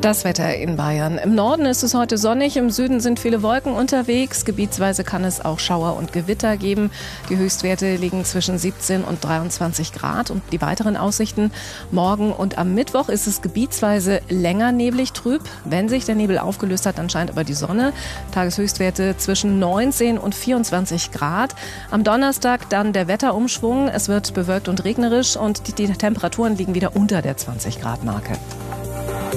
Das Wetter in Bayern. Im Norden ist es heute sonnig, im Süden sind viele Wolken unterwegs. Gebietsweise kann es auch Schauer und Gewitter geben. Die Höchstwerte liegen zwischen 17 und 23 Grad. Und die weiteren Aussichten: Morgen und am Mittwoch ist es gebietsweise länger neblig trüb. Wenn sich der Nebel aufgelöst hat, dann scheint aber die Sonne. Tageshöchstwerte zwischen 19 und 24 Grad. Am Donnerstag dann der Wetterumschwung. Es wird bewölkt und regnerisch und die Temperaturen liegen wieder unter der 20 Grad Marke.